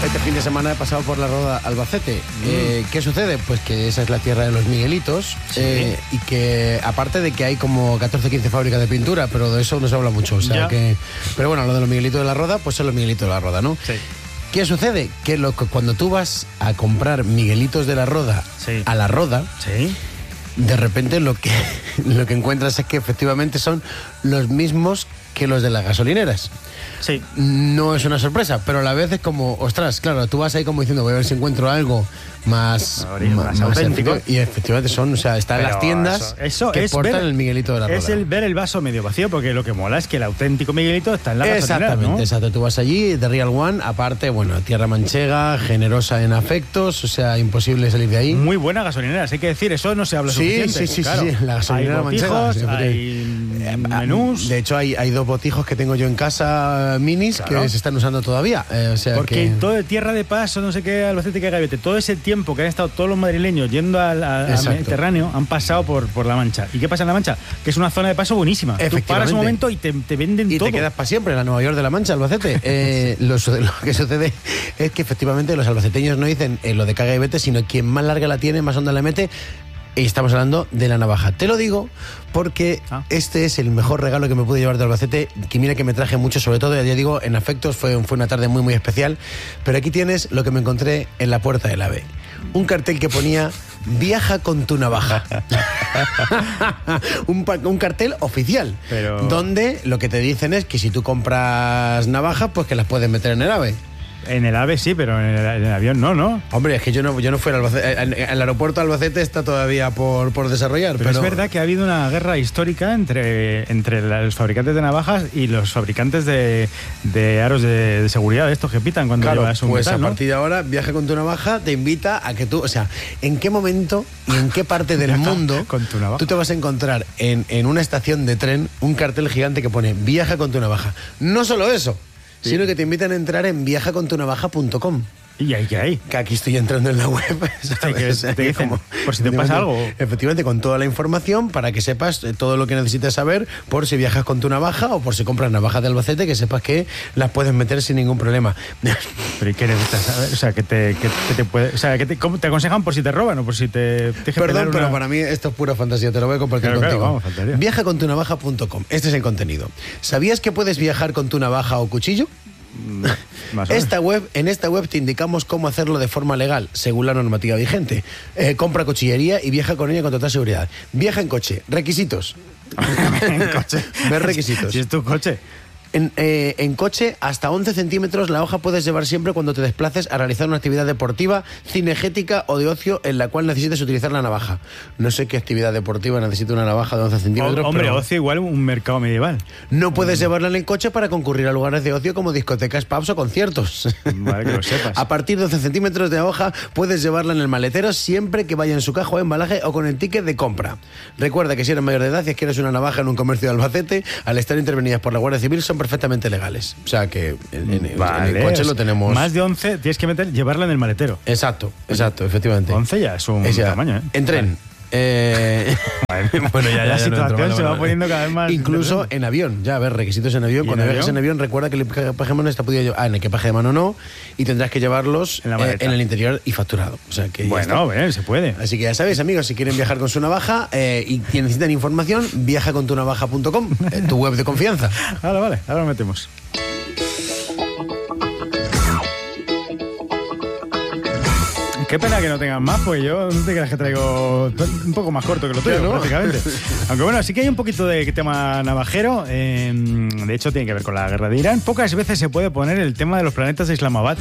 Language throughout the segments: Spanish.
Este fin de semana he pasado por la Roda Albacete. ¿Qué sucede? Pues que esa es la tierra de los Miguelitos. Y que aparte de que hay como 14-15 fábricas de pintura, pero de eso no se habla mucho. O sea que, pero bueno, lo de los Miguelitos de la Roda, pues son los Miguelitos de la Roda, ¿no? Sí. ¿Qué sucede? Que cuando tú vas a comprar Miguelitos de la Roda a la Roda, de repente lo que encuentras es que efectivamente son los mismos que los de las gasolineras. Sí. No es una sorpresa, pero a la vez es como, ostras, claro, tú vas ahí como diciendo, voy a ver si encuentro algo más auténtico. Y efectivamente son, o sea, están en las tiendas eso que es portan ver, el Miguelito de la Roda. Es el ver el vaso medio vacío, porque lo que mola es que el auténtico Miguelito está en la gasolinera, Exactamente, ¿no? exacto. Tú vas allí, de Real One, aparte, bueno, tierra manchega, generosa en afectos, o sea, imposible salir de ahí. Muy buena gasolinera, hay que decir, eso no se habla suficiente. Sí, claro. la gasolinera hay botijos, manchega. Hay menús. De hecho, hay 2 botijos que tengo yo en casa, minis, que se están usando todavía. O sea porque que... todo de Tierra de Paso, no sé qué, Albacete, qué Gavete, todo ese tiempo que han estado todos los madrileños yendo al Mediterráneo, han pasado por La Mancha. ¿Y qué pasa en La Mancha? Que es una zona de paso buenísima. Tú paras un momento y te venden todo. Y te quedas para siempre en la Nueva York de La Mancha, Albacete. Lo que sucede es que efectivamente los albaceteños no dicen lo de caga y vete, sino quien más larga la tiene, más honda la mete. Y estamos hablando de la navaja. Te lo digo porque este es el mejor regalo que me pude llevar de Albacete, que mira que me traje mucho, sobre todo, ya digo, en afectos, fue una tarde muy, muy especial. Pero aquí tienes lo que me encontré en la puerta del AVE. Un cartel que ponía, viaja con tu navaja. un cartel oficial, donde lo que te dicen es que si tú compras navajas, pues que las puedes meter en el AVE. En el AVE sí, pero en el avión no. Hombre, es que yo no fui al Albacete. El aeropuerto de Albacete está todavía por desarrollar. Pero es verdad que ha habido una guerra histórica entre los fabricantes de navajas y los fabricantes de aros de seguridad, estos que pitan cuando llevas un metal, a partir de ahora, Viaja con tu navaja te invita a que tú, o sea, ¿en qué momento y en qué parte del mundo tú te vas a encontrar en una estación de tren un cartel gigante que pone Viaja con tu navaja? No solo eso, sino que te invitan a entrar en viajacontunavaja.com. ¿Y ahí qué hay? Que aquí estoy entrando en la web. Te dicen, por si te pasa algo. Efectivamente, con toda la información para que sepas todo lo que necesitas saber por si viajas con tu navaja o por si compras navajas de Albacete, que sepas que las puedes meter sin ningún problema. Pero ¿y qué necesitas saber? O sea, que ¿cómo te aconsejan por si te roban o por si te Perdón, pero para mí esto es pura fantasía, te lo voy a compartir contigo. Claro, vamos, faltaría. Viajacontunavaja.com. Este es el contenido. ¿Sabías que puedes viajar con tu navaja o cuchillo? En esta web te indicamos cómo hacerlo de forma legal, según la normativa vigente. Compra cuchillería y viaja con ella con total seguridad. Viaja en coche. Requisitos. En coche. Ver requisitos. Si es tu coche. En coche, hasta 11 centímetros, la hoja puedes llevar siempre cuando te desplaces a realizar una actividad deportiva, cinegética o de ocio en la cual necesites utilizar la navaja. No sé qué actividad deportiva necesita una navaja de 11 centímetros. Hombre, pero ocio igual un mercado medieval. No puedes llevarla en el coche para concurrir a lugares de ocio como discotecas, pubs o conciertos. Vale, que lo sepas. A partir de 11 centímetros de hoja puedes llevarla en el maletero siempre que vaya en su caja o embalaje o con el ticket de compra. Recuerda que si eres mayor de edad y adquieres una navaja en un comercio de Albacete, al estar intervenidas por la Guardia Civil, son perfectamente legales. O sea que en el coche lo tenemos. Más de 11 tienes que llevarla en el maletero. Exacto, efectivamente. 11 ya es un tamaño, ¿eh? En tren. Bueno, ya la situación se va poniendo cada vez más. Incluso en avión, ya a ver, requisitos en avión. Cuando viajes en avión, recuerda que el equipaje de mano está podido llevar. En equipaje de mano no, y tendrás que llevarlos en el interior y facturado. O sea que se puede. Así que ya sabéis, amigos, si quieren viajar con su navaja y necesitan información, viajacontunavaja.com, tu web de confianza. Vale, ahora lo metemos. Qué pena que no tengan más, pues yo no te creas que traigo un poco más corto que lo tuyo, ¿no? Prácticamente. Aunque bueno, sí que hay un poquito de tema navajero. De hecho, tiene que ver con la guerra de Irán. Pocas veces se puede poner el tema de los planetas de Islamabad.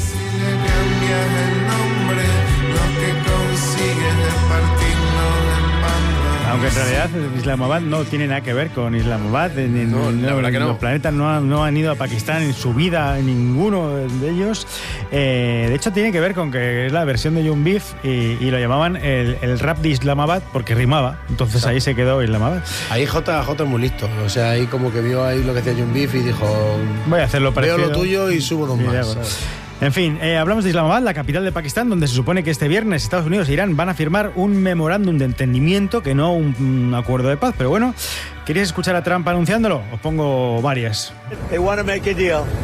Aunque en realidad Islamabad no tiene nada que ver con Islamabad. Los planetas no han ido a Pakistán en su vida, ninguno de ellos. De hecho, tiene que ver con que es la versión de Young Beef y lo llamaban el rap de Islamabad porque rimaba. Entonces ahí se quedó Islamabad. Ahí JJ es muy listo. O sea, ahí como que vio ahí lo que hacía Young Beef y dijo: voy a hacerlo parecido. Veo lo tuyo y subo dos más. En fin, hablamos de Islamabad, la capital de Pakistán, donde se supone que este viernes Estados Unidos e Irán van a firmar un memorándum de entendimiento, que no un acuerdo de paz, pero bueno, ¿queréis escuchar a Trump anunciándolo? Os pongo varias. They want to make a deal.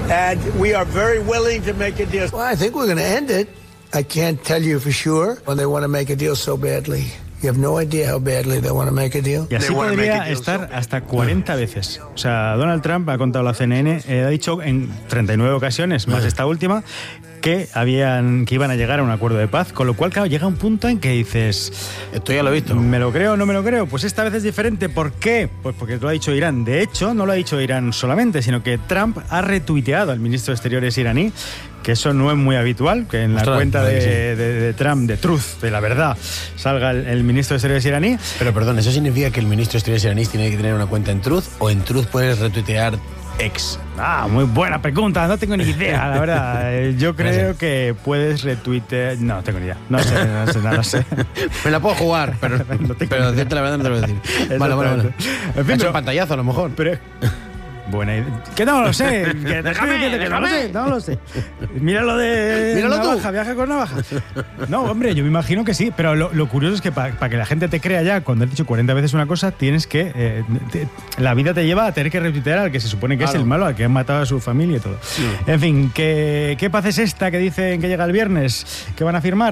And we are very willing to make a deal. Well, I think we're going to end it. I can't tell you for sure when they want to make a deal so badly. You have no idea how badly they want to make a deal. Y así podría estar hasta 40 veces. O sea, Donald Trump, ha contado la CNN, ha dicho en 39 ocasiones, más esta última, que iban a llegar a un acuerdo de paz, con lo cual, claro, llega un punto en que dices... Esto ya lo he visto. ¿Me lo creo o no me lo creo? Pues esta vez es diferente. ¿Por qué? Pues porque lo ha dicho Irán. De hecho, no lo ha dicho Irán solamente, sino que Trump ha retuiteado al ministro de Exteriores iraní, que eso no es muy habitual, que en la cuenta de Trump, de Truth, de la verdad, salga el ministro de Exteriores iraní. Pero perdón, ¿eso significa que el ministro de Exteriores iraní tiene que tener una cuenta en Truth o en Truth puedes retuitear ex? Muy buena pregunta, no tengo ni idea, la verdad. Yo creo que puedes retuitear... No tengo ni idea, no sé. Me la puedo jugar, pero decirte la verdad no te lo voy a decir. Vale. En fin, un pantallazo a lo mejor. Pero... Buena idea. Que no lo sé. No lo sé. Míralo de navaja, viaja con navaja. No, hombre, yo me imagino que sí. Pero lo curioso es que para que la gente te crea ya, cuando has dicho 40 veces una cosa, tienes que... la vida te lleva a tener que retuitear al que se supone que es el malo, al que han matado a su familia y todo. Sí. En fin, ¿qué paz es esta que dicen que llega el viernes? ¿Qué van a firmar?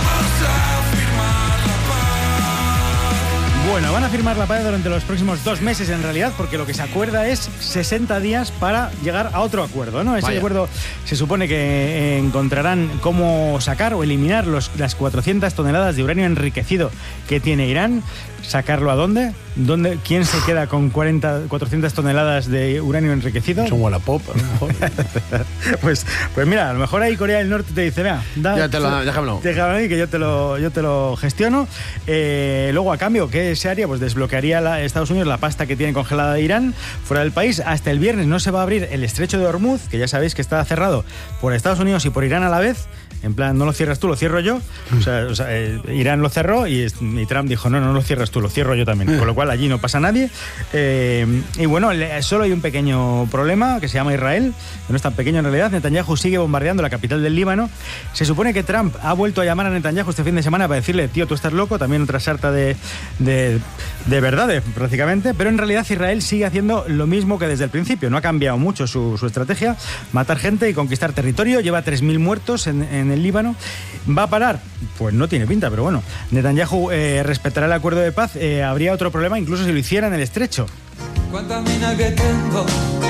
Bueno, van a firmar la paz durante los próximos 2 meses en realidad, porque lo que se acuerda es 60 días para llegar a otro acuerdo, ¿no? Ese acuerdo se supone que encontrarán cómo sacar o eliminar las 400 toneladas de uranio enriquecido que tiene Irán. ¿Sacarlo a dónde? ¿Quién se queda con 400 toneladas de uranio enriquecido? Es un Wallapop, a lo mejor. pues mira, a lo mejor ahí Corea del Norte te dice, mira, déjamelo ahí que yo te lo gestiono. Luego, a cambio, ¿qué se haría? Pues desbloquearía Estados Unidos la pasta que tiene congelada de Irán fuera del país. Hasta el viernes no se va a abrir el estrecho de Hormuz, que ya sabéis que está cerrado por Estados Unidos y por Irán a la vez. En plan, no lo cierras tú, lo cierro yo. O sea, Irán lo cerró y Trump dijo, no lo cierras tú, lo cierro yo también. Con lo cual allí no pasa nadie. Y bueno, solo hay un pequeño problema que se llama Israel, que no es tan pequeño en realidad. Netanyahu sigue bombardeando la capital del Líbano. Se supone que Trump ha vuelto a llamar a Netanyahu este fin de semana para decirle, tío, tú estás loco. También otra sarta de verdades, prácticamente. Pero en realidad Israel sigue haciendo lo mismo que desde el principio. No ha cambiado mucho su estrategia. Matar gente y conquistar territorio. Lleva 3.000 muertos en el Líbano. ¿Va a parar? Pues no tiene pinta, pero bueno. Netanyahu respetará el acuerdo de paz. Habría otro problema incluso si lo hiciera en el estrecho. Cuánta mina que tengo.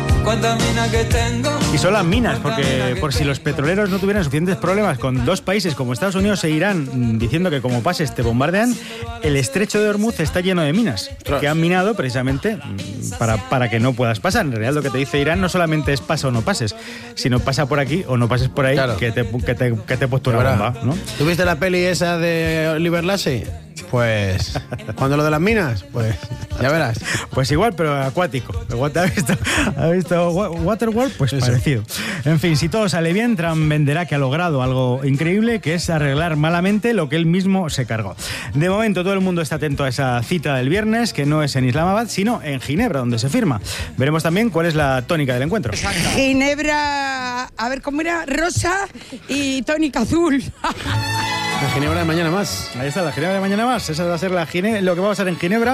Y son las minas, porque por si los petroleros no tuvieran suficientes problemas con 2 países como Estados Unidos e Irán diciendo que como pases te bombardean, el estrecho de Hormuz está lleno de minas que han minado precisamente para que no puedas pasar. En realidad lo que te dice Irán no solamente es pasa o no pases, sino pasa por aquí o no pases por ahí, claro, que te he puesto una bomba, ¿no? ¿Tuviste la peli esa de Oliver Lassey? Pues cuando lo de las minas, pues ya verás. Pues igual, pero acuático. ¿Ha visto Waterworld? Pues eso. Parecido. En fin, si todo sale bien, Trump venderá que ha logrado algo increíble, que es arreglar malamente lo que él mismo se cargó. De momento todo el mundo está atento a esa cita del viernes, que no es en Islamabad, sino en Ginebra, donde se firma. Veremos también cuál es la tónica del encuentro. Ginebra, a ver cómo era, rosa y tónica azul. La Ginebra de mañana más. Ahí está, la Ginebra de mañana más. Esa va a ser lo que va a pasar en Ginebra.